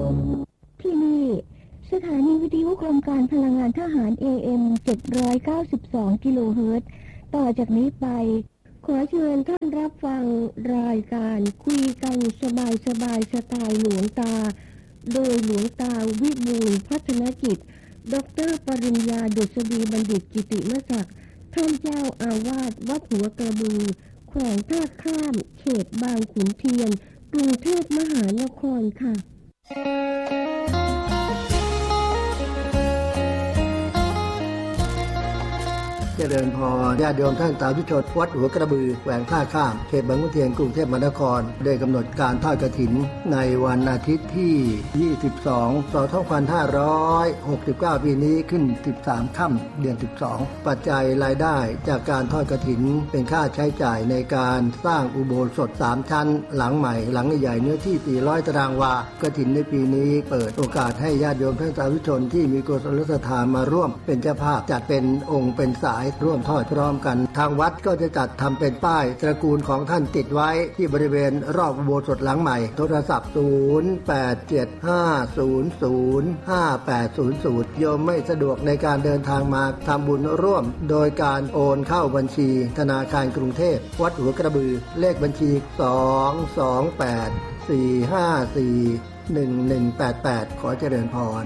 ที่นี่สถานีวิทยุกรมการพลังงานทหาร AM 792 กิโลเฮิรตซ์ต่อจากนี้ไปขอเชิญท่านรับฟังรายการคุยกันสบายสไตล์หลวงตาโดยหลวงตาวิบูลย์พัฒนกิจดร.ปริญญาดุษฎีบัณฑิตกิติมศักดิ์ท่านเจ้าอาวาสวัดหัวกระบือแขวงท่าข้ามเขตบางขุนเทียนกรุงเทพมหานครค่ะเจริญพรญาติโยมท่านสาธุชนวัดหัวกระบือแขวงท่าข้ามเขตบางขุนเทียนกรุงเทพมหานครได้กำหนดการทอดกฐินในวันอาทิตย์ที่22 2569ปีนี้ขึ้น13ค่ำเดือน12ปัจจัยรายได้จากการทอดกฐินเป็นค่าใช้จ่ายในการสร้างอุโบสถ3ชั้นหลังใหม่หลังใหญ่เนื้อที่400ตารางวากฐินในปีนี้เปิดโอกาสให้ญาติโยมท่านสาธุชนที่มีกุศลศรัทธามาร่วมเป็นเจ้าภาพจัดเป็นองค์เป็นสายร่วมทอดพร้อมกันทางวัดก็จะจัดทำเป็นป้ายตระกูลของท่านติดไว้ที่บริเวณรอบอุโบสถหลังใหม่โทรศัพท์0875005800โยมไม่สะดวกในการเดินทางมาทำบุญร่วมโดยการโอนเข้าบัญชีธนาคารกรุงเทพวัดหัวกระบือเลขบัญชี228-454-1188ขอเจริญพร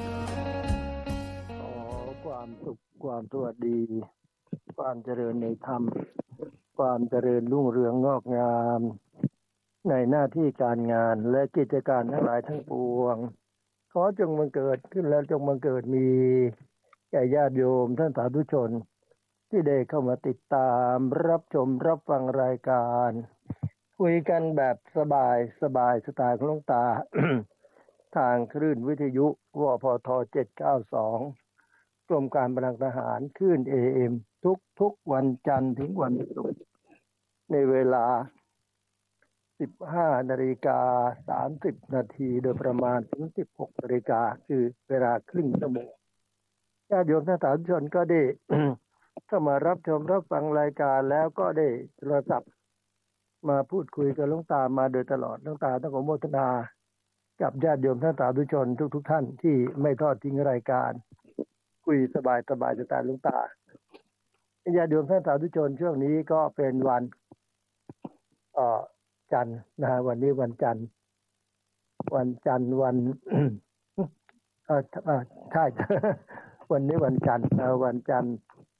ความสุขความสวัสดีความเจริญในธรรมความเจริญรุ่งเรืองงอกงามในหน้าที่การงานและกิจการทั้งหลายทั้งปวงขอจงบังเกิดขึ้นแล้วจงบังเกิดมีแก่ญาติโยมท่านสาธุชนที่ได้เข้ามาติดตามรับชมรับฟังรายการคุยกันแบบสบายสไตล์ของหลวงตา ทางคลื่นวิทยุวพท792กรมการพลังทหารคลื่น AM ทุกวันจันทร์ถึงวันศุกร์ในเวลา 15:30 น.โดยประมาณถึง 16:00 น.คือเวลาครึ่งชั่วโมงญาติโยมท่านสาธุชนก็ได้ เข้ามารับชมรับฟังรายการแล้วก็ได้โทรศัพท์มาพูดคุยกับหลวงตามาโดยตลอดหลวงตาต้องขอโมทนากับญาติโยมท่านสาธุชนทุกท่านที่ไม่ทอดทิ้งรายการคุยสบายจะตายหลวงตาญาติโยมท่านสาธุชนช่วงนี้ก็เป็นวันจันทร์นะวันนี้วันจันทร์วัน ใช่ วันนี้วันจันทร์วันจันทร์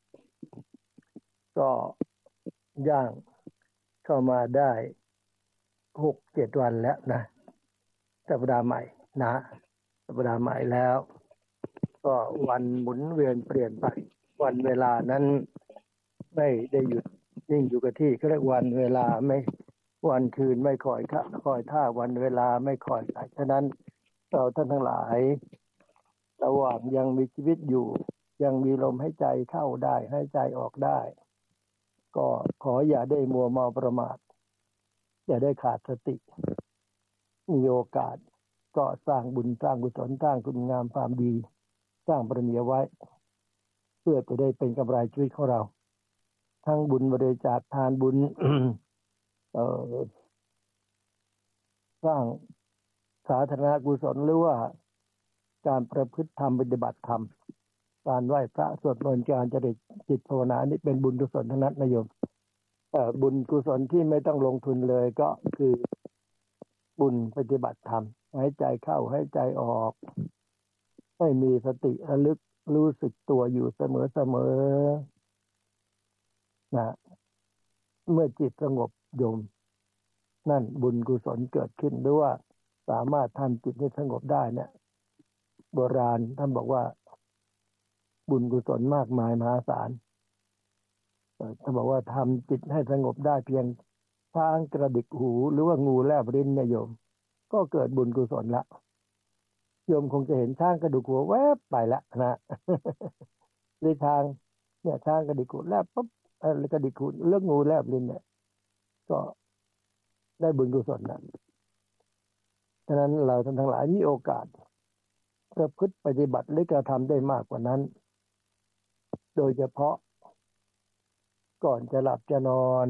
ก็ย่างเข้ามาได้ 6-7 วันแล้วนะสัปดาห์ใหม่นะสัปดาห์ใหม่แล้วก็วันหมุนเวียนเปลี่ยนไปวันเวลานั้นไม่ได้หยุดนิ่งอยู่กับที่เขาเรียกวันเวลาไม่วันคืนไม่คอยท่าวันเวลาไม่คอยฉะนั้นเราท่านทั้งหลายระหว่างยังมีชีวิตอยู่ยังมีลมหายใจเข้าได้หายใจออกได้ก็ขออย่าได้มัวเมาประมาทอย่าได้ขาดสติมีโอกาสก็สร้างบุญสร้างกุศลสร้างคุณงามความดีสร้างบารมีไว้เพื่อจะได้เป็นกำไรชีวิตของเราทั้งบุญบริจาคทานบุญ สร้างสาธารณกุศลหรือว่าการประพฤติธรรมปฏิบัติธรรมการไหว้พระสวดมนต์การเจริญจิตภาวนานี่เป็นบุญกุศลทั้งนั้นนะโยมบุญกุศลที่ไม่ต้องลงทุนเลยก็คือบุญปฏิบัติธรรมหายใจเข้าหายใจออกให้มีสติระลึกรู้สึกตัวอยู่เสมอนะเมื่อจิตสงบโยมนั่นบุญกุศลเกิดขึ้นหรือว่าสามารถทำจิตให้สงบได้เนี่ยโบราณท่านบอกว่าบุญกุศลมากมายมหาศาลท่านบอกว่าทำจิตให้สงบได้เพียงช้างกระดิกหูหรือว่างูแลบลิ้นเนี่ยโยมก็เกิดบุญกุศลละโยมคงจะเห็นช้างกระดิกหัวแวบไปละนะในทางเนี่ยช้างกระดิกหูแลบปุ๊บกระดิกหูเลือกงูแลบลิ้นเนี่ยก็ได้บุญกุศลนะฉะนั้นเราท่านทั้งหลายมีโอกาสประพฤติปฏิบัติหรือกระทำได้มากกว่านั้นโดยเฉพาะก่อนจะหลับจะนอน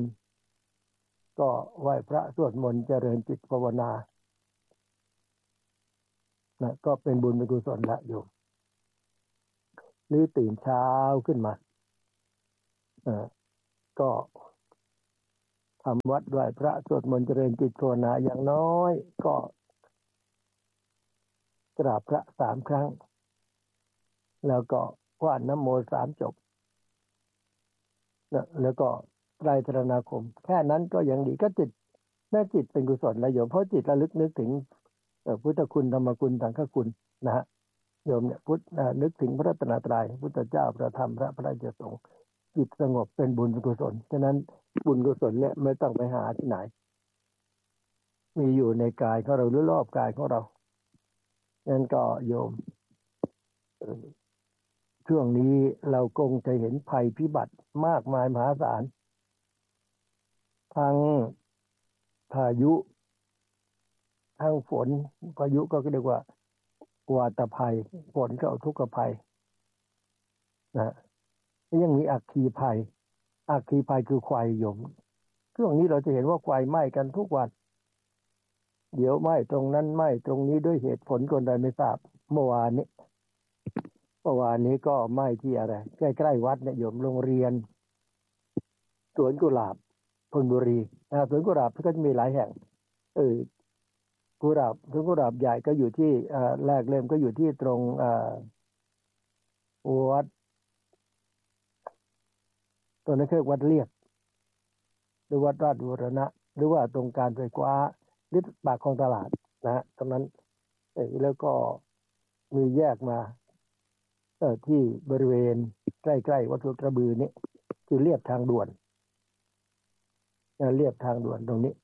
ก็ไหว้พระสวดมนต์เจริญจิตภาวนานะก็เป็นบุญเป็นกุศลละโยมหรือตื่นเช้าขึ้นมาก็ทำวัดไหว้พระสวดมนต์เจริญจิตภาวนาอย่างน้อยก็กราบพระ3 ครั้งแล้วก็ว่านะโม3 จบนะแล้วก็ไตรสรณคมแค่นั้นก็ยังดีก็จิตแม่จิตเป็นกุศลแล้วโยมเพราะจิตระลึกนึกถึงพุทธคุณธรรมคุณสังฆคุณนะฮะโยมเนี่ยนึกถึงพระรัตนตรัยพุทธเจ้าพระธรรมพระอริยสงฆ์จิตสงบเป็นบุญเป็นกุศลฉะนั้นบุญกุศลเนี่ยไม่ต้องไปหาที่ไหนมีอยู่ในกายของเราหรือรอบกายของเรางั้นก็โยมช่วงนี้เราคงจะเห็นภัยพิบัติมากมายมหาศาลทั้งพายุทั้งฝนพายุก็เรียกว่าวาตภัยฝนก็ทุกขภัยนะยังมีอัคคีภัยคือไฟโยมช่วงนี้เราจะเห็นว่าไฟไหม้กันทุกวันเดี๋ยวไหม้ตรงนั้นไหม้ตรงนี้ด้วยเหตุผลคนใดไม่ทราบเมื่อวานนี้ก็ไหม้ที่อะไรใกล้ๆวัดเนี่ยโยมโรงเรียนสวนกุหลาบธนบุรีสวนกุหลาบก็จะมีหลายแห่งกุหลาบสวนกุหลาบใหญ่ก็อยู่ที่แรกเริ่มก็อยู่ที่ตรงวัดตรงนั้นคือวัดเลียบหรือวัดราชบูรณะหรือว่าตรงการไฟฟ้าหรือปากคลองตลาดนะตรงนั้นแล้วก็มีแยกมาที่บริเวณใกล้ๆวัดสวนกระบือนี่คือเลียบทางด่วนเลียบทางด่วนตรงนี้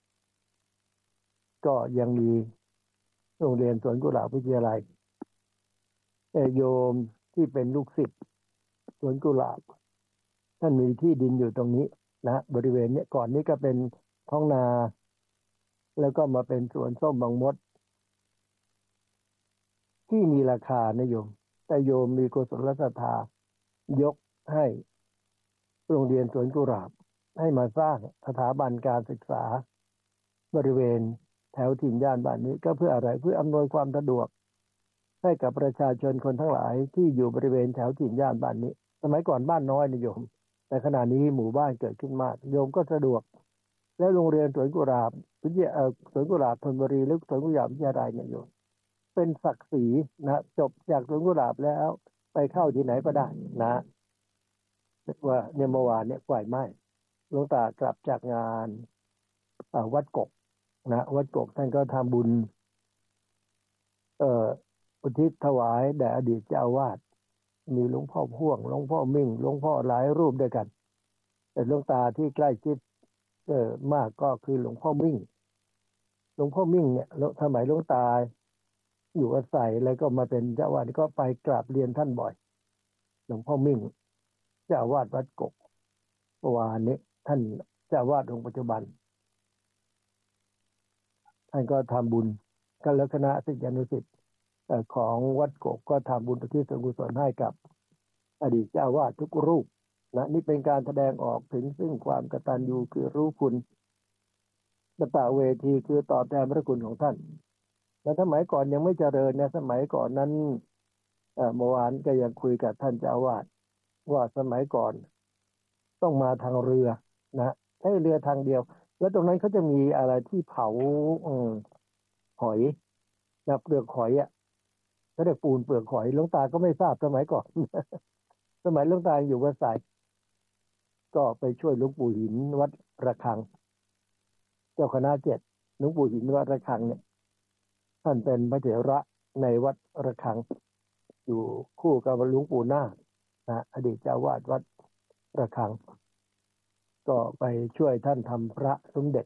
ก็ยังมีโรงเรียนสวนกุหลาบวิทยาลัยโยมที่เป็นลูกศิษย์สวนกุหลาบท่านมีที่ดินอยู่ตรงนี้นะบริเวณนี้ก่อนนี้ก็เป็นท้องนาแล้วก็มาเป็นสวนส้มบางมดที่มีราคานะโยมแต่โยมมีกุศลศรัทธายกให้โรงเรียนสวนกุหลาบให้มาสร้างสถาบันการศึกษาบริเวณแถวถิ่นย่านบ้านนี้ก็เพื่ออะไรเพื่ออำนวยความสะดวกให้กับประชาชนคนทั้งหลายที่อยู่บริเวณแถวถิ่นย่านบ้านนี้สมัยก่อนบ้านน้อยนะโยมแต่ขณะนี้หมู่บ้านเกิดขึ้นมากโยมก็สะดวกและโรงเรียนสวนกุหลาบสวนกุหลาบธนบุรีหรือสวนกุหลาบวิทยาลัยเนี่ยโยมเป็นศักดิ์ศรีนะจบจากสวนกุหลาบแล้วไปเข้าที่ไหนก็ได้นะว่าเนี่ยเมื่อวานเนี่ยไฟไหม้หลวงตากลับจากงานวัดกกนะวัดกกท่านก็ทำบุญอุทิศถวายแด่อดีตเจ้าอาวาสมีหลวงพ่อพ่วงหลวงพ่อมิ่งหลวงพ่อหลายรูปด้วยกันแต่หลวงตาที่ใกล้ชิดมากก็คือหลวงพ่อมิ่งเนี่ยสมัยหลวงตาอยู่อาศัยแล้วก็มาเป็นเจ้าอาวาสก็ไปกราบเรียนท่านบ่อยหลวงพ่อมิ่งเจ้าอาวาสวัดกกเมื่อวานนี้ท่านเจ้าอาวาสองค์ปัจจุบันท่านก็ทำบุญกันแล้วคณะศิษยานุศิษย์ของวัดกกก็ทำบุญอุทิศส่วนกุศลให้กับอดีตเจ้าอาวาสทุกรูปนะนี่เป็นการแสดงออกถึงซึ่งความกตัญญูคือรู้คุณตตเวทีคือตอบแทนพระคุณของท่านและสมัยก่อนยังไม่เจริญนะสมัยก่อนนั้นเมื่อวานก็ยังคุยกับท่านเจ้าอาวาสว่าสมัยก่อนต้องมาทางเรือนะให้เรือทางเดียวแล้วตรงนั้นเขาจะมีอะไรที่เผาหอยนะเปลือกหอยเขาเรียกปูนเปลือกหอยหลวงตาก็ไม่ทราบสมัยก่อน สมัยหลวงตาอยู่วัดสายก็ไปช่วยหลวงปู่หินวัดระฆังเจ้าคณะ7หลวงปู่หินวัดระฆังเนี่ยท่านเป็นพระเถระในวัดระฆังอยู่คู่กับหลวงปู่นาคนะอดีตเจ้าวาดวัดระฆังก็ไปช่วยท่านทำพระสมเด็จ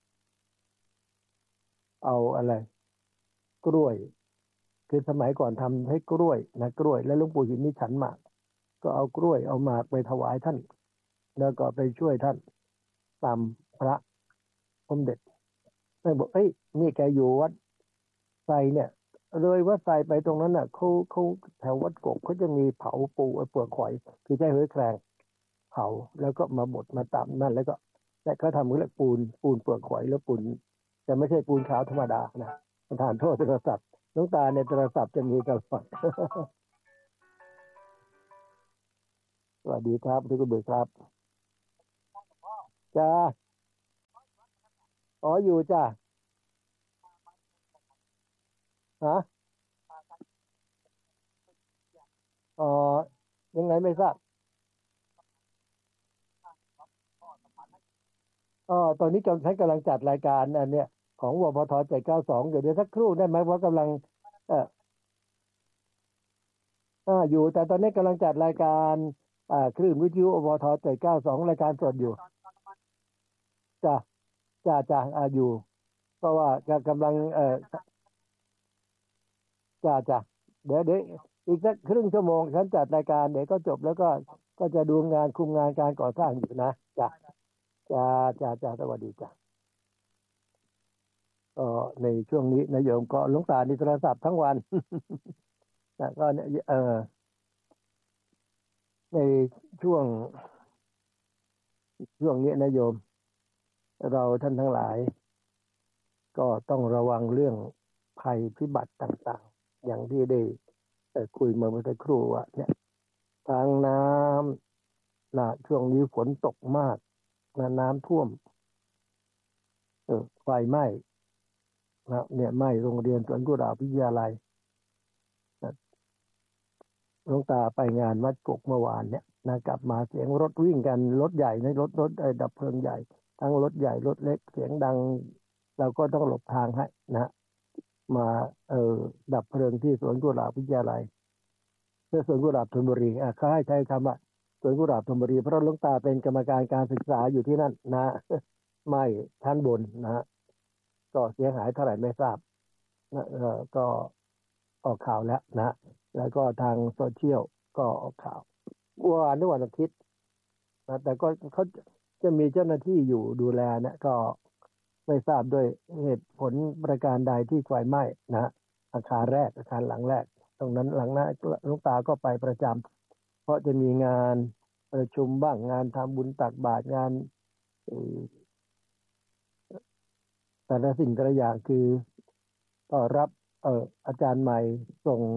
เอาอะไรกล้วยคือสมัยก่อนทำให้กล้วยนะกล้วยแล้วหลวงปู่หินนี่ฉันหมากก็เอากล้วยเอาหมากไปถวายท่านแล้วก็ไปช่วยท่านตามพระสมเด็จท่านบอกนี่แกอยู่วัดไซเนี่ยเลยวัดไซไปตรงนั้นน่ะเขาแถววัดกกเขาจะมีเผาปูเปลือกหอยคือใช้หอยแครงเผาแล้วก็มาบดมาตำนั่นแล้วก็เขาทำเรียกปูนเปลือกหอยแล้วปูนแต่ไม่ใช่ปูนขาวธรรมดานะประทานโทษกษัตริย์หลวงตาในโทรศัพท์จะมีตลอด สวัสดีครับทุกคนครับจ้าอ๋ออยู่จ้าฮะอ๋อยังไงไม่ทราบอ๋อตอนนี้ฉันกำลังจัดรายการอันเนี้ยของวพท792เดี๋ยวสักครู่ได้ไหมเพราะกำลังเอ่ออยู่แต่ตอนนี้กำลังจัดรายการคลื่นวิทยุวพท792รายการสดอยู่จ้าจ้าอยู่เพราะว่ากำลังจ้าเดี๋ยวอีกสักครึ่งชั่วโมงฉันจัดรายการเดี๋ยวก็จบแล้วก็จะดูงานคุมงานการก่อสร้างอยู่นะจ้าจ้าสวัสดีจ้าก็ในช่วงนี้นายโยมก็หลวงตาในโทรศัพท์ทั้งวัน แต่ก็ในช่วงนี้นายโยมเราท่านทั้งหลายก็ต้องระวังเรื่องภัยพิบัติต่างๆอย่างที่ได้คุยเมื่อสักครู่ว่าเนี่ยทางน้ำช่วงนี้ฝนตกมากน้ำท่วมไฟไหม้เนี่ยไหม้โรงเรียนสวนกุหลาบวิทยาลัยหลวงตาไปงานวัดกกเมื่อวานเนี่ยกลับมาเสียงรถวิ่งกันรถใหญ่ในรถดับเพลิงใหญ่ทั้งรถใหญ่รถเล็กเสียงดังเราก็ต้องหลบทางให้นะมาดับเพลิงที่สวนกุหลาบวิทยาลัยเพื่อสวนกุหลาบธนบุรีเขาให้ใช้คำว่าสวนกุหลาบธนบุรีเพราะหลวงตาเป็นกรรมการการศึกษาอยู่ที่นั่นนะไม่ชั้นบนนะก็เสียหายเท่าไหร่ไม่ทราบก็ออกข่าวแล้วนะแล้วก็ทางโซเชียลก็ออกข่าววันอาทิตย์นะแต่ก็เขาจะมีเจ้าหน้าที่อยู่ดูแลนะก็ไม่ทราบด้วยเหตุผลประการใดที่ไฟไหม้นะอาคารหลังแรกตรงนั้นหลังนั้นหลวงตาก็ไปประจำเพราะจะมีงานประชุมบ้างงานทำบุญตักบาตรงานแต่ละสิ่งแต่ละอย่างคือก็รับอาจารย์ใหม่ส่ง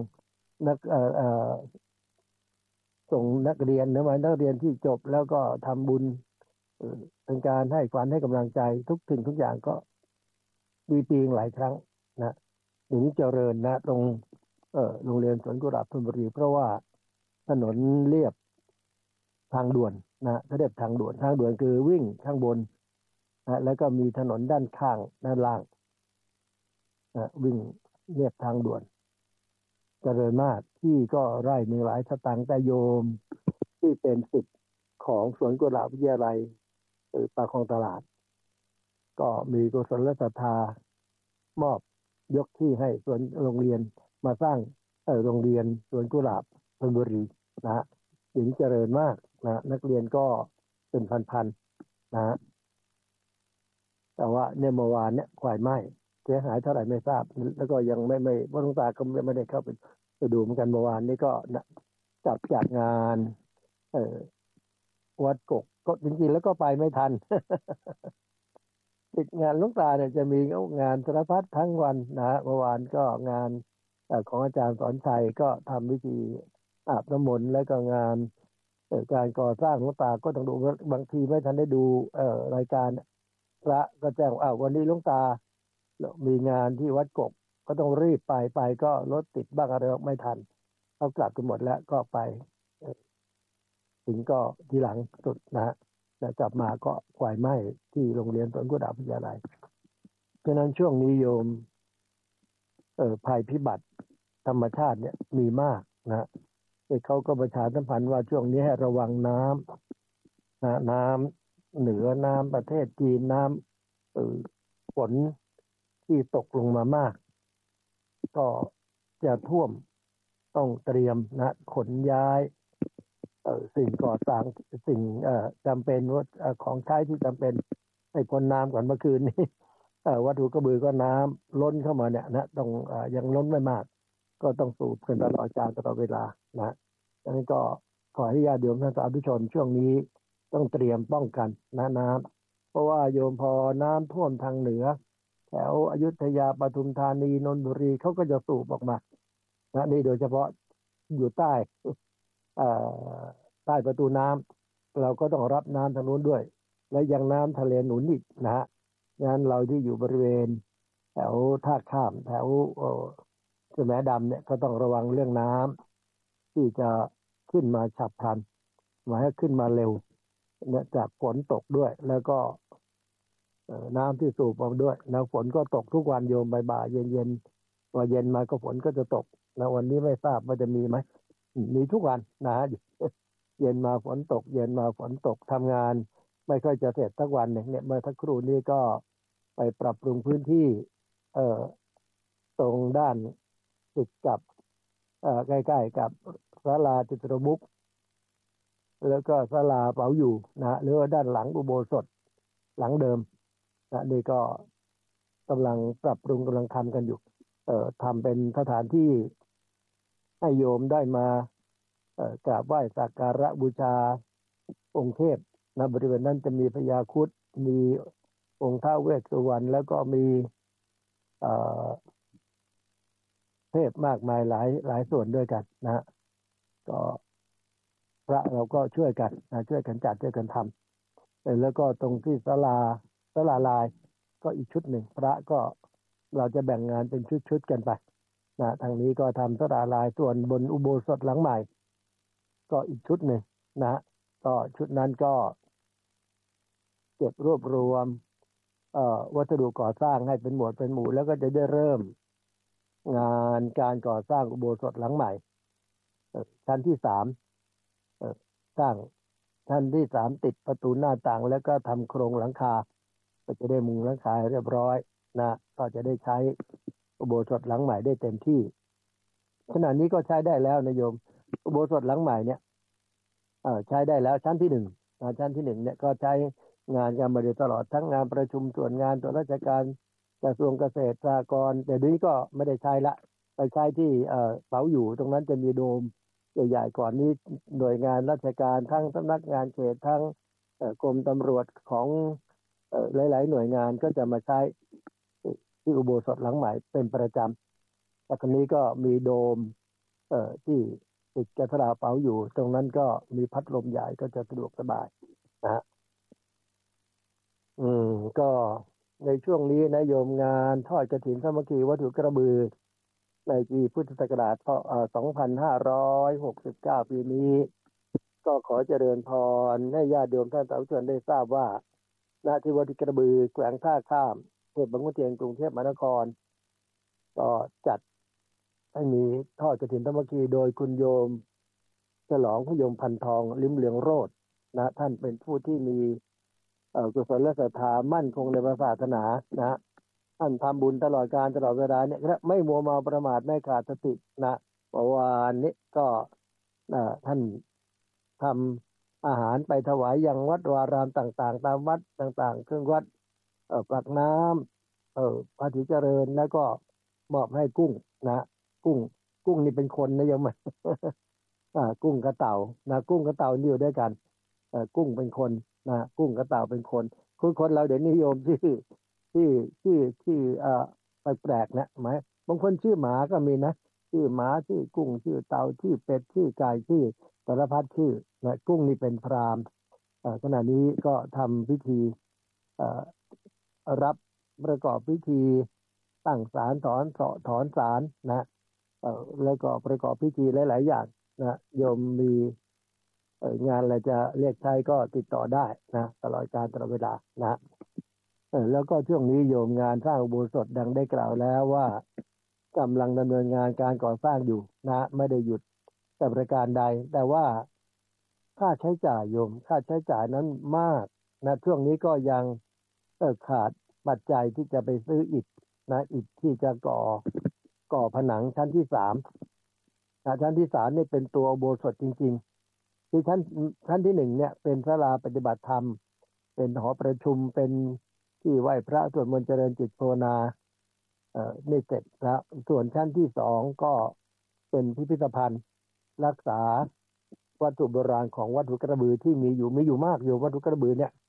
นักเรียนนักเรียนที่จบแล้วก็ทำบุญเป็นการให้ขวัญให้กำลังใจทุกสิ่งทุกอย่างก็มีปีหลายครั้งนะถึงเจริญนะตรงโรงเรียนสวนกุหลาบธนบุรีเพราะว่าถนนเลียบทางด่วนนะเขาเรียกทางด่วนคือวิ่งข้างบนนะแล้วก็มีถนนด้านข้างด้านล่างวิ่งเรียบทางด่วนเจริญมากที่ก็ไร่มีหลายสตางค์แต่โยมที่เป็นศิษย์ของสวนกุหลาบวิทยาลัยปากคลองตลาดก็มีกุศลศรัทธามอบยกที่ให้สวนโรงเรียนมาสร้างโรงเรียนสวนกุหลาบธนบุรีนะถึงเจริญมากนะนักเรียนก็เป็นพันๆนะแต่ว่าในเมื่อวานเนี่ยไฟไหม้เสียหายเท่าไหร่ไม่ทราบแล้วก็ยังไม่ว่าหลวงตาก็ไม่ได้เข้าไปดูเหมือนกันเมื่อวานนี้ก็จัดงานวัดกกก็จริงๆแล้วก็ไปไม่ทัน ติดงานหลวงตาเนี่ยจะมีงานสารพัดทั้งวันนะเมื่อวานก็งานของอาจารย์สอนชัยก็ทำพิธีอาบน้ำมนต์แล้วก็งานการก่อสร้างหลวงตาก็ต้องดูบางทีไม่ทันได้ดูรายการพระก็แจ้งวันนี้หลวงตามีงานที่วัดกกก็ต้องรีบไปก็รถติดบ้างอะไรไม่ทันเขากลับกันหมดแล้วก็ไปถึงก็ทีหลังสุดนะกลับมาก็ไฟไหม้ที่โรงเรียนสวนกุหลาบวิทยาลัยเพราะนั้นช่วงนี้โยมภัยพิบัติธรรมชาติเนี่ยมีมากนะเขาก็ประชาสัมพันธ์ว่าช่วงนี้ให้ระวังน้ำเหนือน้ำประเทศจีนน้ำฝนที่ตกลงมามากก็จะท่วมต้องเตรียมนะขนย้ายสิ่งก่อสร้างสิ่งจำเป็นว่าของใช้ที่จำเป็นให้พ้นน้ำก่อนเมื่อคืนนี้วัตถุกระบือก็น้ำล้นเข้ามาเนี่ยนะต้องยังล้นไม่มากก็ต้องสูบกันตลอดเวลานะดังนั้นก็ขอให้ญาติโยมท่านสาธุชนช่วงนี้ต้องเตรียมป้องกันน้ำเพราะว่าโยมพอน้ำท่วมทางเหนือทถวอยุธยาปทุมธานีนนทบุรีเขาก็จะสูบออกมานะนี่โดยเฉพาะอยู่ใต้ใต้ประตูน้ำเราก็ต้องรับน้ำทางนู้นด้วยและยังน้ำทะเลหนุนอีกนะฮะงั้นเราที่อยู่บริเวณแถวท่าข้ามแถวแสมดำเนี่ยก็ต้องระวังเรื่องน้ำที่จะขึ้นมาฉับพลันหมายให้ขึ้นมาเร็วเนี่ยจากฝนตกด้วยแล้วก็น้ำที่สูบออกด้วยนะฝนก็ตกทุกวันโยมบ่ายๆเย็นๆพอเย็นมาก็ฝนก็จะตกนะวันนี้ไม่ทราบว่าจะมีไหมมีทุกวันนะเย็นมาฝนตกเย็นมาฝนตกทำงานไม่ค่อยจะเสร็จสักวันหนึ่งเนี่ยเมื่อสักครู่นี้ก็ไปปรับปรุงพื้นที่ตรงด้านติดกับใกล้ๆกับศาลาจิตรมุขแล้วก็ศาลาเป๋าอยู่นะหรือว่าด้านหลังอุโบสถหลังเดิมนะนี่ก็กำลังปรับปรุงกำลังทำกันอยู่ทำเป็นสถานที่ให้โยมได้มากราบไหว้สักการะบูชาองค์เทพนะบริเวณนั้นจะมีพญาครุฑมีองค์ท้าวเวสสุวรรณแล้วก็มีเทพมากมายหลายส่วนด้วยกันนะก็พระเราก็ช่วยกันนะช่วยกันจัดช่วยกันทำแล้วก็ตรงที่ศาลาลายก็อีกชุดหนึ่งพระก็เราจะแบ่งงานเป็นชุดกันไปนะทางนี้ก็ทำศาลาลายส่วนบนอุโบสถหลังใหม่ก็อีกชุดหนึ่งนะก็ชุดนั้นก็เก็บรวบรวมวัสดุก่อสร้างให้เป็นหมวดเป็นหมู่แล้วก็จะได้เริ่มงานการก่อสร้างอุโบสถหลังใหม่ชั้นที่3สร้างชั้นที่3ติดประตูหน้าต่างแล้วก็ทำโครงหลังคาก็จะได้มุงหลังคาเรียบร้อยนะก็จะได้ใช้อุโบสถหลังใหม่ได้เต็มที่ขณะนี้ก็ใช้ได้แล้วนะโยมอุโบสถหลังใหม่เนี่ยใช้ได้แล้วชั้นที่1ชั้นที่1เนี่ยก็ใช้งานกันมาโดยตลอดทั้งงานประชุมส่วนงานตัวราชการกระทรวงเกษตรสหกรณ์แต่นี้ก็ไม่ได้ใช้ละไปใช้ที่เป๋าอยู่ตรงนั้นจะมีโดมใหญ่ๆก่อนนี้หน่วยงานราชการทั้งสำนักงานเขตทั้งกรมตำรวจของหลายๆหน่วยงานก็จะมาใช้ที่อุโบสถหลังใหม่เป็นประจำแต่ครั้นี้ก็มีโดมที่ติดกระถาเป๋าอยู่ตรงนั้นก็มีพัดลมใหญ่ก็จะสะดวกสบายนะฮะก็ในช่วงนี้นะโยมงานทอดกฐินสามัคคีวัดหัวกระบือในปีพุทธศักราช2569ปีนี้ก็ขอเจริญพรให้ญาติโยมท่านสาธุชนได้ทราบว่าณที่วัดกระบือแขวงท่าข้ามเขตบางขุนเทียนกรุงเทพมหานครก็จัดให้มีทอดกฐินสามัคคีโดยคุณโยมฉลองพยมพันทองลิ้มเหลืองโรจน์นะท่านเป็นผู้ที่มีกุศลศรัทธามั่นคงในศาสนานะท่านทำบุญตลอดการตลอดเวลาเนี่ยไม่มัวเมาประมาทไม่ขาดสตินะเมื่อวานนี้ก็ท่านทำอาหารไปถวายยังวัดวารามต่างๆตามวัดต่างๆเครื่องวัดปากน้ำพระศรีเจริญแล้วก็มอบให้กุ้งนะกุ้งนี่เป็นคนนะโยมกุ้งกับเต่านะกุ้งกับเต่านี่อยู่ด้วยกันกุ้งเป็นคนนะกุ้งกับเต่าเป็นคนคนเราเดี๋ยวนี้โยมชื่อแปลกๆนะหมายบางคนชื่อหมาก็มีนะชื่อหมาชื่อกุ้งชื่อเต่าชื่อเป็ดชื่อไก่ชื่อสารพัดชื่อนะกุ้งนี่เป็นพราหมณ์ขณะนี้ก็ทำพิธีรับประกอบพิธีตั้งศาลถอนศาลนะแล้วก็ประกอบพิธีหลายๆอย่างนะโยมมีงานอะไรจะเรียกใช้ก็ติดต่อได้นะตลอดการตลอดเวลานะแล้วก็ช่วงนี้โยมงานสร้างอุโบสถดังได้กล่าวแล้วว่ากำลังดำเนินงานการก่อสร้างอยู่นะไม่ได้หยุดแต่ประการใดแต่ว่าค่าใช้จ่ายโยมค่าใช้จ่ายนั้นมากนะช่วงนี้ก็ยังขาดปัจจัยที่จะไปซื้ออิฐนะอิฐที่จะก่อผนังชั้นที่3ชั้นที่3นี่เป็นตัวอุโบสถจริงๆที่ชั้นที่1เนี่ยเป็นศาลาปฏิบัติธรรมเป็นหอประชุมเป็นที่ไหว้พระสวดมนต์เจริญจิตภาวนานี่เสร็จแล้วส่วนชั้นที่2ก็เป็นพิพิธภัณฑ์รักษาวัตถุโบราณของวัดหัวกระบือที่มีอยู่มากอยู่วัดหัวกระบือเนี่ย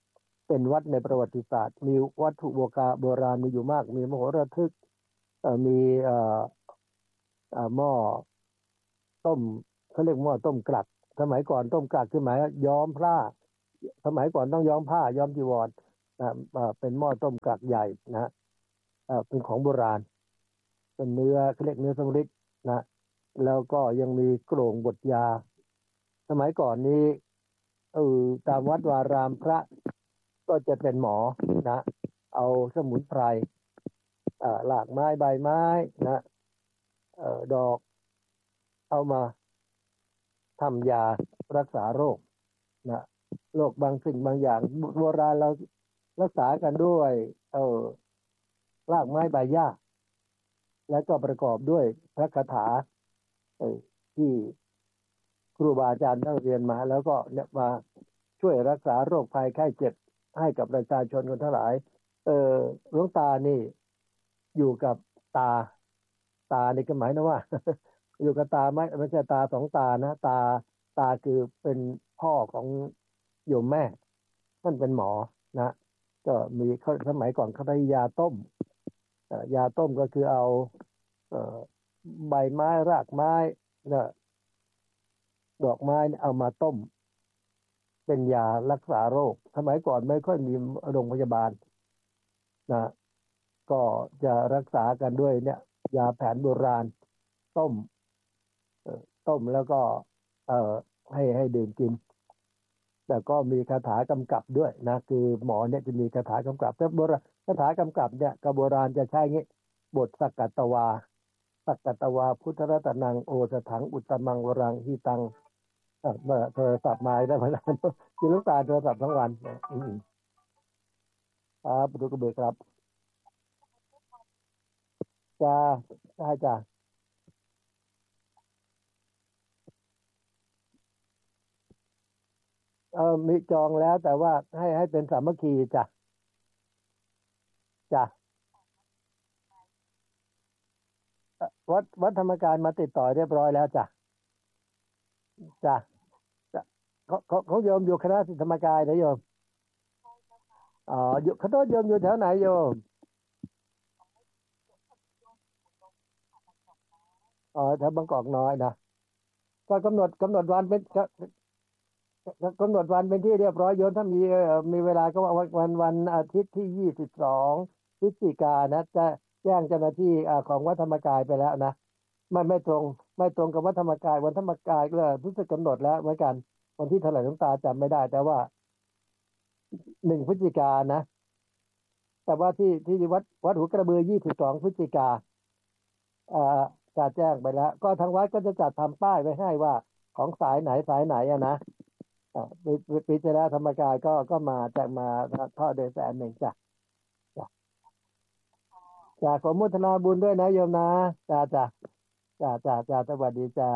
เป็นวัดในประวัติศาสตร์มีวัตถุโบราณมีอยู่มากมีมโหระทึกมีหม้อต้มเขาเรียกหม้อต้มกลัดสมัยก่อนต้มกลัดคือหมายย้อมผ้าสมัยก่อนต้องย้อมผ้าย้อมจีวรเป็นหม้อต้มกลัดใหญ่นะเป็นของโบราณเป็นเนื้อเขาเรียกเนื้อสำริดนะแล้วก็ยังมีโกร่งบทยาสมัยก่อนนี้ตามวัดวารามพระก็จะเป็นหมอนะเอาสมุนไพรหลากไม้ใบไม้นะดอกเอามาทำยารักษาโรคนะโรคบางสิ่งบางอย่างโบราณเรารักษากันด้วยรากไม้ใบหญ้าแล้วก็ประกอบด้วยพระคาถาที่ครูบาอาจารย์ท่านเรียนมาแล้วก็เนี่ยมาช่วยรักษาโรคภัยไข้เจ็บให้กับประชาชนคนทั้งหลายหลวงตานี่อยู่กับตานี่ก็หมายนะว่า อยู่กับตาไม่ใช่ตาสองตานะตาคือเป็นพ่อของโยมแม่ท่านเป็นหมอนะก็มีสมัยก่อนเขาได้ยาต้มยาต้มก็คือเอาใบไม้รากไม้นะดอกไม้เอามาต้มเป็นยารักษาโรคสมัยก่อนไม่ค่อยมีโรงพยาบาลนะก็จะรักษากันด้วยเนี่ยยาแผนโบราณต้มแล้วก็ให้ดื่มกินแต่ก็มีคาถากำกับด้วยนะคือหมอเนี่ยจะมีคาถากำกับแต่โบราณคาถากำกับเนี่ยกับโบราณจะใช้งี้บทสักกัตตวาพุทธรัตนังโอสถังอุตตมังวรังหิตังเมื่อโทรศัพท์มาได้เวลาคือลูกตาโทรศัพท์ทั้งวันครับดูกระเบือครับจ้าได้จ้ามีจองแล้วแต่ว่าให้เป็นสามัคคีจ้ะวัดธรรมกายมาติดต่อเรียบร้อยแล้วจ้ะเขาโยมอยู่คณะธรรมกายนะโยมอยู่ขอโทษโยมอยู่แถวไหนโยมแถวบางกอกน้อยนะก็กำหนดวันเป็นกำหนดวันเป็นที่เรียบร้อยโยมถ้ามีเวลาก็วันอาทิตย์ที่22 พฤศจิกายนนะจะแจ้งเจ้าหน้าที่ของวัดธรรมกายไปแล้วนะไม่ตรงกับวัดธรรมกายวันธรรมกายก็รู้สึกกำหนดแล้วเหมือนกันวันที่เท่าไหร่หลวงตาจำไม่ได้แต่ว่า1 พฤศจิกายนนะแต่ว่าที่วัดหัวกระบือ22 พฤศจิกายนจะแจ้งไปแล้วก็ทางวัดก็จะจัดทำป้ายไว้ให้ว่าของสายไหนนะปีที่แล้วธรรมกายก็มาจากมาทอดเดือน100,000จ้ะขออนุโมทนาบุญด้วยนะโยมนะจ้าสวัสดีจ้า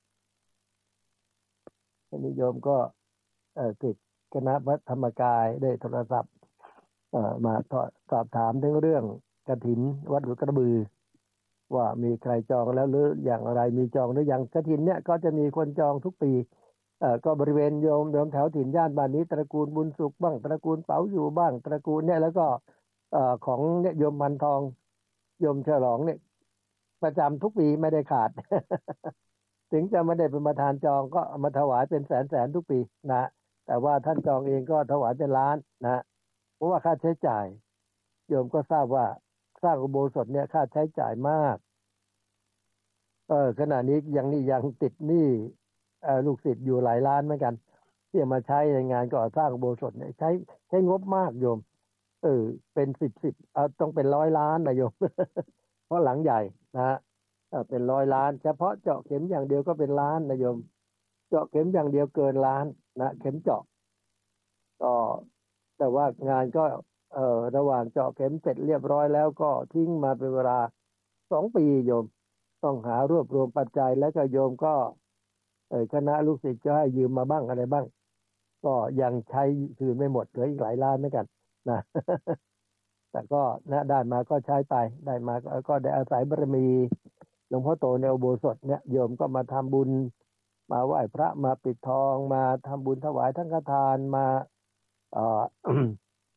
นิยมก็ติดคณะวัดธรรมกายได้โทรศัพท์มาสอบถามถึงเรื่องกฐินวัดหัวกระบือว่ามีใครจองแล้วหรืออย่างไรมีจองหรือยังกฐินเนี่ยก็จะมีคนจองทุกปีก็บริเวณโยมแถวถิ่นย่านบ้านนี้ตระกูลบุญสุขบ้างตระกูลเป๋าอยู่บ้างตระกูลเนี่ยแล้วก็ของเนี่ยโยมมันทองโยมฉลองเนี่ยประจำทุกปีไม่ได้ขาด ถึงจะไม่ได้เป็นประธานจองก็มาถวายเป็นแสนทุกปีนะแต่ว่าท่านจองเองก็ถวายเป็นล้านนะเพราะว่าค่าใช้จ่ายโยมก็ทราบว่าสร้างอุโบสถเนี่ยค่าใช้จ่ายมากขณะนี้ยังติดหนี้ลูกศิษย์อยู่หลายล้านเหมือนกันที่มาใช้ในงานก่อสร้างอุโบสถเนี่ยใช้งบมากโยมเป็น10ต้องเป็น100 ล้านนะโยม เพราะหลังใหญ่นะเป็น100 ล้านเฉพาะเจาะเข็มอย่างเดียวก็เป็นล้านนะโยมเจาะเข็มอย่างเดียวเกินล้านนะเข็มเจาะก็แต่ว่างานก็ระหว่างเจาะเข็มเสร็จเรียบร้อยแล้วก็ทิ้งมาเป็นเวลา2 ปีโยมต้องหารวบรวมปัจจัยแล้วก็โยมก็คณะลูกศิษย์ก็ให้ยืมมาบ้างอะไรบ้างก็ยังใช้คืนไม่หมดเหลืออีกหลายล้านเหมือนกันนะ แต่ก็นะได้มาก็ใช้ไปได้มาก็ได้อาศัยบารมีหลวงพ่อโตในอุโบสถเนี่ยโยมก็มาทำบุญมาไหว้พระมาปิดทองมาทำบุญถวายทั้งฆทานมา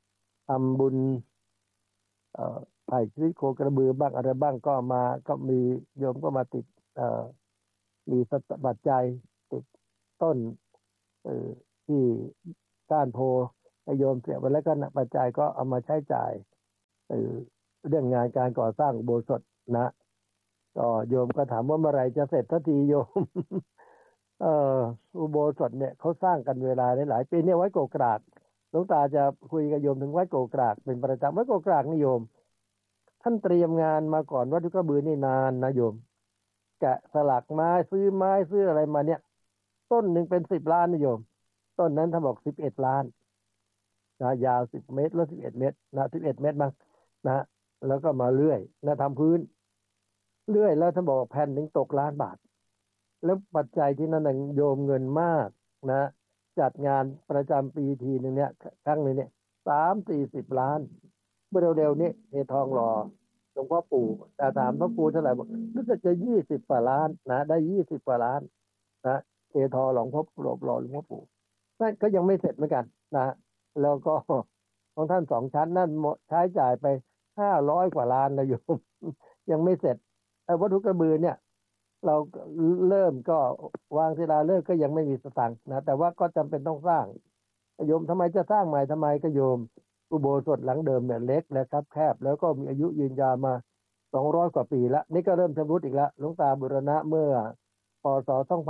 ทำบุญไถ่ชีวิตโคกระบือบ้างอะไรบ้างก็มาก็มีโยมก็มาติดมีปัจจัยติดต้นที่ก้านโพโยมเสียไปแล้วก็ปัจจัยก็เอามาใช้จ่ายเรื่องงานการก่อสร้างอุโบสถนะก็โยมก็ถามว่าเมื่อไหร่จะเสร็จสักทีโยม อุโบสถเนี่ยเขาสร้างกันเวลาหลายปีเนี่ยไว้โกกรากหลวงตาจะคุยกับโยมถึงไว้โกกรากเป็นประจำไว้โกกรากนิโยมท่านเตรียมงานมาก่อนวัดกระบือนี่นานนะโยมแกะสลักไม้ซื้ออะไรมาเนี่ยต้นหนึ่งเป็น10 ล้านนิโยมต้นนั้นท่านบอก11 ล้านนะยาว10 เมตรแล้ว11 เมตรนะ11 เมตรมั้งนะแล้วก็มาเลื่อยนะทำพื้นเลื่อยแล้วท่านบอกแผ่นหนึ่งตก1 ล้านบาทแล้วปัจจัยที่นั่นโยมเงินมากนะจัดงานประจำปีทีนึงเนี่ยครั้งนึงเนี่ย30-40 ล้านเมื่อเร็วๆนี้เททองหล่อหลวงพ่อปู่แต่ถามหลวงปู่เท่าไหร่บอกรู้สึกจะ20 กว่าล้านนะได้20 กว่าล้านนะเททองหลวงพ่อหล่อหลวงพ่อปู่นั่นก็ยังไม่เสร็จเหมือนกันนะแล้วก็ของท่าน2 ชั้นนั่นใช้จ่ายไป500 กว่าล้านนะโยมยังไม่เสร็จวัตถุกระบือเนี่ยเราเริ่มก็วางศิลาฤกษ์ก็ยังไม่มีสตางค์นะแต่ว่าก็จำเป็นต้องสร้างโยมทำไมจะสร้างใหม่ทำไมก็โยมอุโบสถหลังเดิมเนี่ยเล็กและครับแคบแล้วก็มีอายุยืนยาวมา200 กว่าปีแล้วนี่ก็เริ่มชำรุดอีกแล้วหลวงตาบูรณะเมื่อพ.ศ.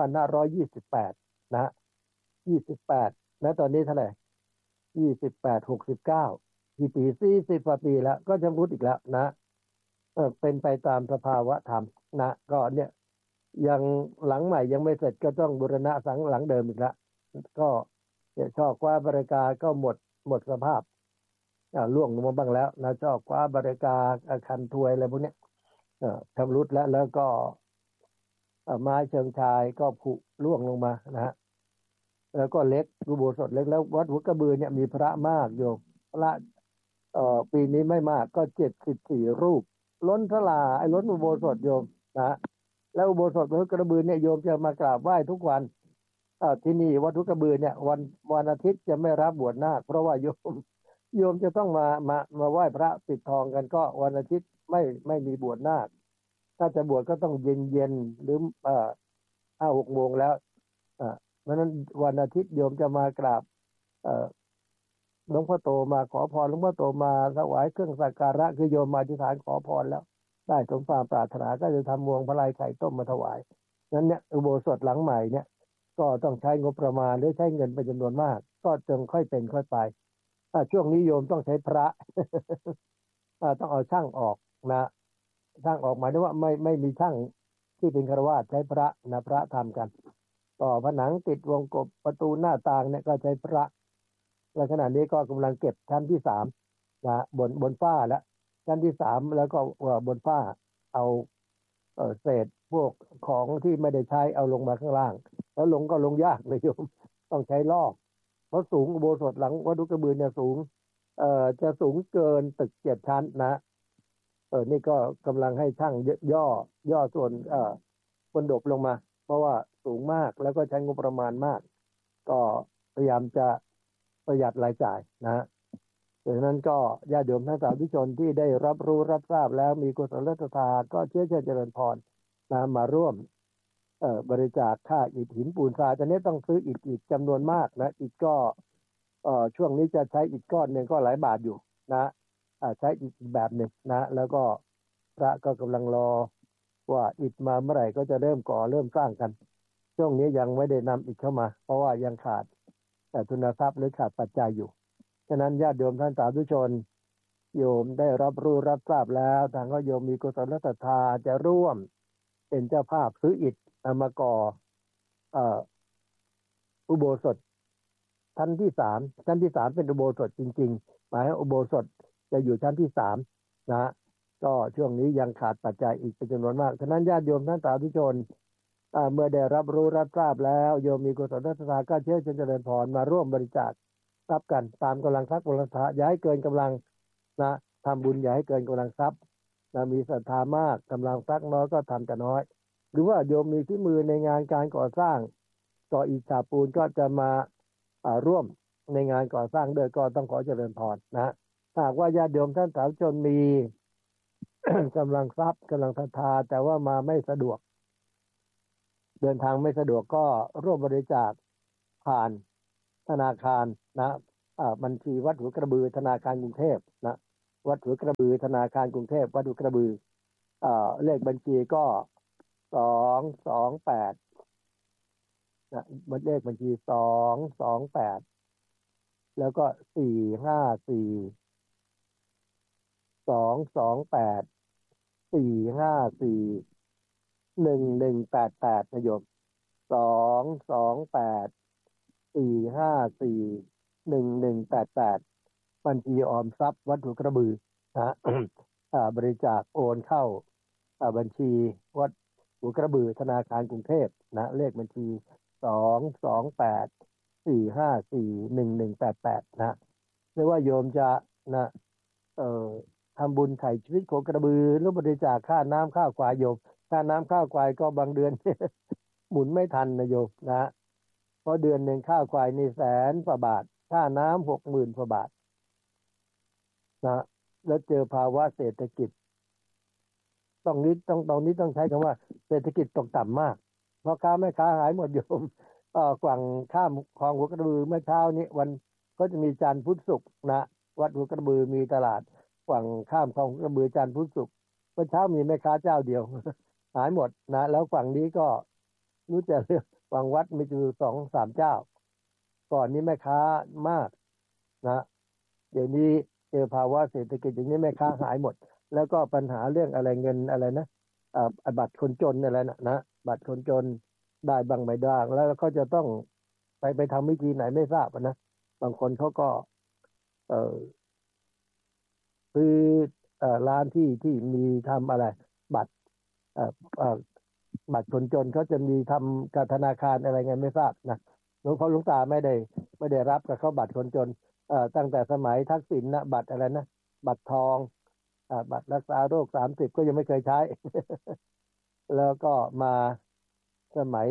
2528นะ28นะตอนนี้เท่าไหร่28 69กี่ปี40 กว่าปีแล้วก็ชำรุดอีกแล้วนะเป็นไปตามสภาวะธรรมนะก็เนี่ยยังหลังใหม่ยังไม่เสร็จก็ต้องบูรณะสังหลังเดิมอีกแล้วก็ชอบคว้าบริการก็หมดสภาพล่วงลงมาบ้างแล้วนะชอบคว้าบริการคันถวยอะไรพวกนี้ชำรุดแล้วก็ไม้เชิงชายก็ผุล่วงลงมานะฮะแล้วก็เล็กอุโบสถเล็กแล้ววัดหัวกระบือเนี่ยมีพระมากโยมพระปีนี้ไม่มากก็74 รูปล้นศาลาล้นอุโบสถโยมนะแล้วอุโบสถวัดกระบือเนี่ยโยมจะมากราบไหว้ทุกวันที่นี่วัดกระบือเนี่ยวันอาทิตย์จะไม่รับบวชนาคเพราะว่าโยมจะต้องมาไหว้พระปิดทองกันก็วันอาทิตย์ไม่มีบวชนาคถ้าจะบวชก็ต้องเย็นหรือ5-6 โมงแล้วเพราะนั้นวันอาทิตย์โยมจะมากราบหลวงพ่อโตมาขอพรหลวงพ่อโตมาถวายเครื่องสักการะคือโยมมาอธิษฐานขอพรแล้วได้สมความปรารถนาก็จะทำมวงพระลายไข่ต้มมาถวายนั้นเนี่ยอุโบสถหลังใหม่เนี่ยก็ต้องใช้งบประมาณหรือใช้เงินเป็นจำนวนมากก็จึงค่อยเป็นค่อยไปช่วงนี้โยมต้องใช้พระ ต้องเอาช่างออกนะช่างออกหมายถึงว่าไม่มีช่างที่เป็นฆราวาสใช้พระนะพระทำกันต่อผนังติดวงกบประตูหน้าต่างเนี่ยก็ใช้พระและขณะนี้ก็กำลังเก็บชั้นที่3นะบนฝ้าแล้วชั้นที่3แล้วก็บนฝ้าเอาเศษพวกของที่ไม่ได้ใช้เอาลงมาข้างล่างแล้วลงยากเลยโยมต้องใช้ลอกเพราะสูงอุโบสถหลังวัดกระบือเนี่ยสูงจะสูงเกินตึก7 ชั้นนะนี่ก็กำลังให้ช่างย่อส่วนบนดบลงมาเพราะว่าสูงมากแล้วก็ใช้งบประมาณมากก็พยายามจะประหยัดรายจ่ายนะดังนั้นก็ญาติโยมทั้งสาธุชนที่ได้รับรู้รับทราบแล้วมีกุศลศรัทธาก็เชื่อเจริญพรนะมาร่วมบริจาคค่าอิฐหินปูนทรายตอนนี้ต้องซื้ออิฐอีกจำนวนมากนะอิฐก็ช่วงนี้จะใช้อิฐก้อนหนึ่งก็หลายบาทอยู่นะใช้อิฐแบบหนึ่งนะแล้วก็พระก็กำลังรอว่าอิฐมาเมื่อไหร่ก็จะเริ่มสร้างกันช่วงนี้ยังไม่ได้นำอิฐเข้ามาเพราะว่ายังขาดทุนทรัพย์หรือขาดปัจจัยอยู่ฉะนั้นญาติโยมท่านสาธุชนโยมได้รับรู้รับทราบแล้วทางก็โยมมีกุศลศรัทธาจะร่วมเป็นเจ้าภาพซื้ออิฐมาก่ออุโบสถชั้นที่3เป็นอุโบสถจริงๆหมายว่าอุโบสถจะอยู่ชั้นที่3นะก็ช่วงนี้ยังขาดปัจจัยอีกเป็นจำนวนมากฉะนั้นญาติโยมท่านสาธุชนเมื่อได้รับรู้รับทราบแล้วโยมมีกุศลศรัทธาก็เชื่อเจริญพรมาร่วมบริจาครับกันตามกำลังทรัพย์กำลังศรัทธาอย่าให้เกินกำลังนะทำบุญอย่าให้เกินกำลังทรัพย์นะมีศรัทธามากกำลังทรัพย์น้อยก็ทำแต่น้อยหรือว่าโยมมีฝีมือในงานการก่อสร้างก่ออิฐฉาบปูนก็จะมาร่วมในงานก่อสร้างด้วยก็ต้องขอเจริญพรนะหากว่าญาติโยมท่านสาธุชนมี กำลังทรัพย์กำลังศรัทธาแต่ว่ามาไม่สะดวกเดินทางไม่สะดวกก็ร่วมบริจาคผ่านธนาคารนะบัญชีวัดหัวกระบือธนาคารกรุงเทพนะวัดหัวกระบือธนาคารกรุงเทพวัดหัวกระบือเลขบัญชีก็228นะเลขบัญชี228แล้วก็454 228 454 1188นะโยม228 454 1188บัญชีออมทรัพย์วัดหัวกระบือนะ บริจาคโอนเข้าบัญชีวัดหัวกระบือธนาคารกรุงเทพนะเลขบัญชี228 454 1188นะไม่ว่าโยมจะนะทำบุญไถ่ชีวิตโคกระบือหรือบริจาคค่าน้ำค่าควายโยมค่าน้ำค่าควายก็บางเดือน หมุนไม่ทันนะโยมนะเพราะเดือนหนึ่งค่าควายนี่100,000 กว่าบาทค่าน้ำ60,000 กว่าบาทนะแล้วเจอภาวะเศรษฐกิจตรงนี้ต้องใช้คำว่าเศรษฐกิจตกต่ำมากเพราะค้าแม่ค้าหายหมดโยมฝั่งข้ามคลองหัวกระบือเมื่อเช้านี้วันก็จะมีจันทร์พุธศุกร์นะวัดหัวกระบือมีตลาดฝั่งข้ามคลองหัวกระบือจันทร์พุธศุกร์เมื่อเช้ามีแม่ค้าเจ้าเดียว หายหมดนะแล้วฝั่งนี้ก็รู้จักฝั่งวัดมีอยู่2-3 เจ้าก่อนนี้แม่ค้ามากนะเดี๋ยวนี้เจอภาวะเศรษฐกิจอย่างนี้แม่ค้าหายหมดแล้วก็ปัญหาเรื่องอะไรเงินอะไรนะบัตรคนจนอะไรนะบัตรคนจนได้บางไม่ได้แล้วก็จะต้องไปทำวิธีไหนไม่ทราบนะบางคนเขาก็คือร้านที่มีทำอะไรบัตรบัตรคนจนเขาจะมีทำกับธนาคารอะไรไงไม่ทราบนะหลวงตาไม่ได้รับกับเขาบัตรคนจนตั้งแต่สมัยทักษิณนะบัตรอะไรนะบัตรทองบัตรรักษาโรค30ก็ยังไม่เคยใช้ แล้วก็มาสมัย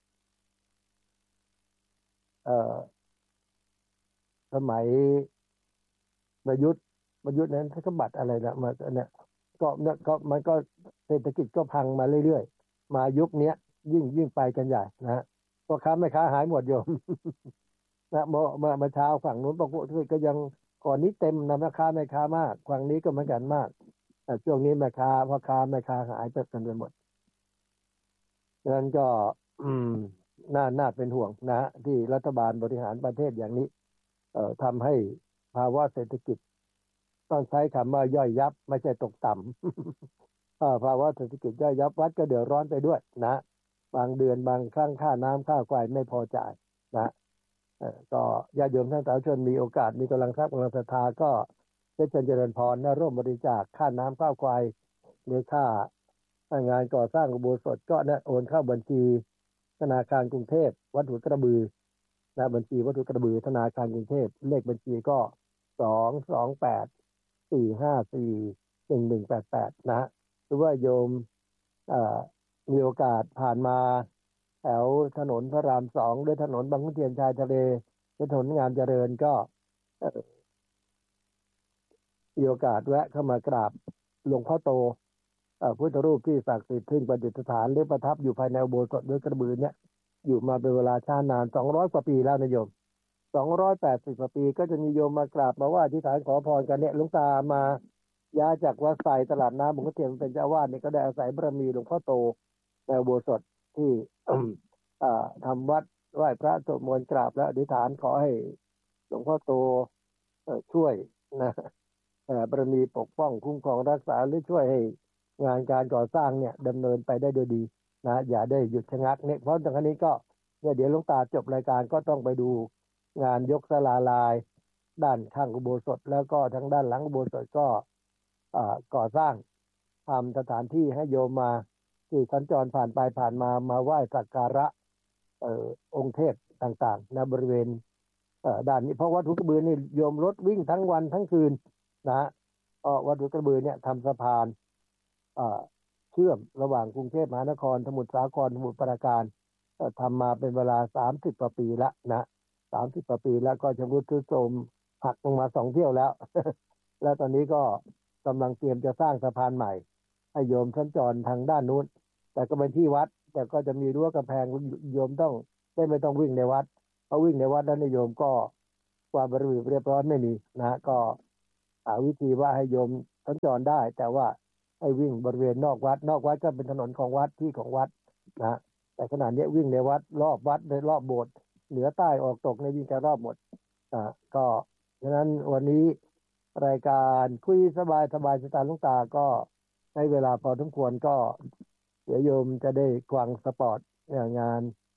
สมัยประยุทธ์นั้นเขาบัตรอะไรนะมาเนี่ยก็มันก็เศรษฐกิจก็พังมาเรื่อยๆมายุคนี้ยิ่งไปกันใหญ่นะฮะพ่อค้าแม่ค้าหายหมดโยม นะมาเช้าฝั่งนู้นปกติก็ยังก่อนนี้เต็มนะแม่ค้ามากฝั่งนี้ก็เหมือนกันมากแต่ช่วงนี้พ่อค้าแม่ค้าหายไปหมดดังนั้นก็น่าเป็นห่วงนะที่รัฐบาลบริหารประเทศอย่างนี้ทำให้ภาวะเศรษฐกิจต้องใช้คำว่าย่อยยับไม่ใช่ตกต่ำภาวะเศรษฐกิจย่อยยับวัดก็เดือดร้อนไปด้วยนะบางเดือนบางครั้งค่าน้ำค่าไฟไม่พอจ่ายนะก็ญาติโยมท่านสาธุชนมีโอกาสมีกำลังทรัพย์กำลังศรัทธาก็ได้เจริญพรร่วมบริจาคค่าน้ำค่าไฟหรือค่างานก่อสร้างอุโบสถก็โอนเข้าบัญชีธนาคารกรุงเทพวัดหัวกระบือนะบัญชีวัดหัวกระบือธนาคารกรุงเทพเลขบัญชีก็228-454-1188นะหรือว่าโยมมีโอกาสผ่านมาแถวถนนพระราม2ด้วยถนนบางขุนเทียนชายทะเลถนนงามเจริญก็มีโอกาสแวะเข้ามากราบหลวงพ่อโตพุทธรูปที่ศักดิ์สิทธิ์ขึ้นประดิษฐานหรือประทับอยู่ภายในอุโบสถด้วยกระบือเนี่ยอยู่มาเป็นเวลาช้านาน200 กว่าปีแล้วนะโยม280 กว่าปีก็จะมีโยมมากราบมาว่าอธิษฐานขอพรกันเนี่ยหลวงตามาย้ายจากวัดไซตลาดน้ำบางขุนเทียนเป็นเจ้าอาวาสนี่ก็ได้อาศัยบารมีหลวงพ่อโตในอุโบสถที่ทำวัดไหว้พระสวดมนต์กราบและอธิษฐานขอให้หลวงพ่อโตช่วยนะบารมีปกป้องคุ้มครองรักษาหรือช่วยให้งานการก่อสร้างเนี่ยดำเนินไปได้โดยดีนะอย่าได้หยุดชะงักเนี่ยเพราะตรงนี้ก็เนี่ยเดี๋ยวหลวงตาจบรายการก็ต้องไปดูงานยกศาลาลายด้านข้างอุโบสถแล้วก็ทั้งด้านหลังอุโบสถก็ก่อสร้างทำสถานที่ให้โยมมาที่สัญจรผ่านไปผ่านมาไหว้สักการะองค์เทพต่างๆณบริเวณด้านนี้เพราะวัดหัวกระบือนี่โยมรถวิ่งทั้งวันทั้งคืนนะวัดหัวกระบือเนี่ยทำสะพานเชื่อมระหว่างกรุงเทพมหานครสมุทรสาครสมุทรปราการทำมาเป็นเวลา30 กว่าปีแล้วนะ30 กว่าปีแล้วก็ชำรุดทรุดโทรมหักลงมา2 เที่ยวแล้วและตอนนี้ก็กำลังเตรียมจะสร้างสะพานใหม่ให้โยมสัญจรทางด้านนู้นแต่ก็เป็นที่วัดแต่ก็จะมีรั้วกำแพงโยมต้องไม่ต้องวิ่งในวัดเพราะวิ่งในวัดแล้วโยมก็ความระเบียบเรียบร้อยไม่มีนะก็หาวิธีว่าให้โยมสัญจรได้แต่ว่าให้วิ่งบริเวณนอกวัดก็เป็นถนนของวัดที่ของวัดนะแต่ขณะนี้วิ่งในวัดรอบวัดในรอบโบสถ์เหนือใต้ออกตกในวิ่งกันรอบหมดก็ฉะนั้นวันนี้รายการคุยสบายสไตล์หลวงตาก็ใช้เวลาพอสมควรก็เดี๋ยวโยมจะได้ฟังสปอร์ตงาน